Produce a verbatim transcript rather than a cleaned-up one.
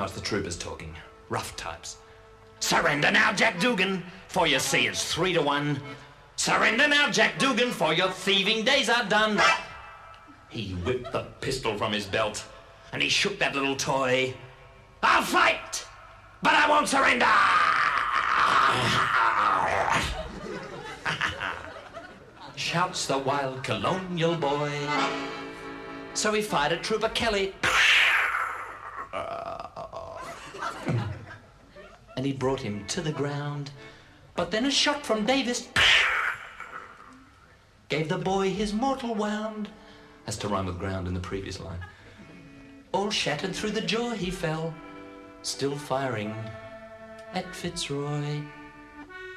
Now it's the troopers talking. Rough types. Surrender now, Jack Dugan, for you see it's three to one. Surrender now, Jack Dugan, for your thieving days are done. He whipped the pistol from his belt, and he shook that little toy. I'll fight, but I won't surrender! Shouts the wild colonial boy. So he fired at Trooper Kelly. And he brought him to the ground. But then a shot from Davis gave the boy his mortal wound. That's to rhyme with ground in the previous line. All shattered through the jaw he fell, still firing at Fitzroy.